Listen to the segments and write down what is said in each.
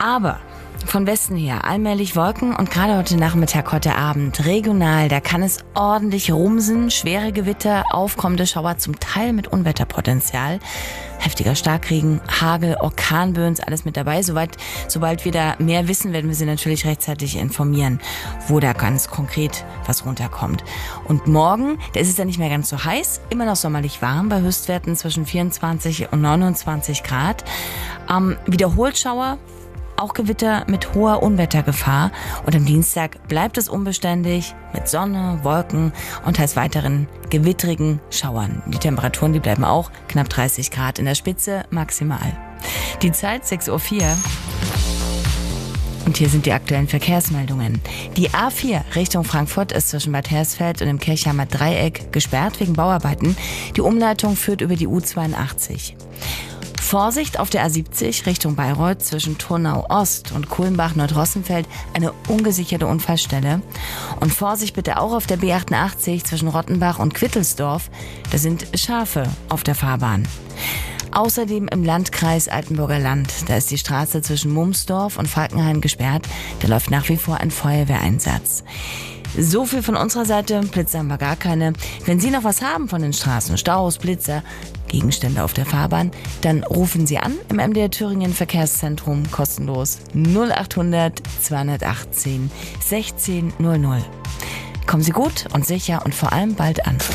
Aber von Westen her allmählich Wolken und gerade heute Nachmittag, heute Abend regional, da kann es ordentlich rumsen, schwere Gewitter, aufkommende Schauer, zum Teil mit Unwetterpotenzial. Heftiger Starkregen, Hagel, Orkanböen, alles mit dabei. Sobald wir da mehr wissen, werden wir Sie natürlich rechtzeitig informieren, wo da ganz konkret was runterkommt. Und morgen, da ist es dann nicht mehr ganz so heiß, immer noch sommerlich warm, bei Höchstwerten zwischen 24 und 29 Grad. Wiederholt Schauer, auch Gewitter mit hoher Unwettergefahr. Und am Dienstag bleibt es unbeständig mit Sonne, Wolken und teils weiteren gewittrigen Schauern. Die Temperaturen, die bleiben auch knapp 30 Grad, in der Spitze maximal. Die Zeit 6:04 Uhr. Und hier sind die aktuellen Verkehrsmeldungen. Die A4 Richtung Frankfurt ist zwischen Bad Hersfeld und dem Kirchheimer Dreieck gesperrt wegen Bauarbeiten. Die Umleitung führt über die U82. Vorsicht auf der A70 Richtung Bayreuth zwischen Turnau Ost und Kulmbach-Nordrossenfeld, eine ungesicherte Unfallstelle. Und Vorsicht bitte auch auf der B88 zwischen Rottenbach und Quittelsdorf, da sind Schafe auf der Fahrbahn. Außerdem im Landkreis Altenburger Land, da ist die Straße zwischen Mumsdorf und Falkenhain gesperrt, da läuft nach wie vor ein Feuerwehreinsatz. So viel von unserer Seite, Blitzer haben wir gar keine. Wenn Sie noch was haben von den Straßen, Staus, Blitzer, Gegenstände auf der Fahrbahn, dann rufen Sie an im MDR Thüringen Verkehrszentrum kostenlos 0800 218 1600. Kommen Sie gut und sicher und vor allem bald an.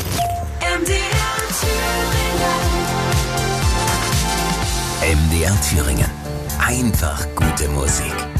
MDR Thüringen. Einfach gute Musik.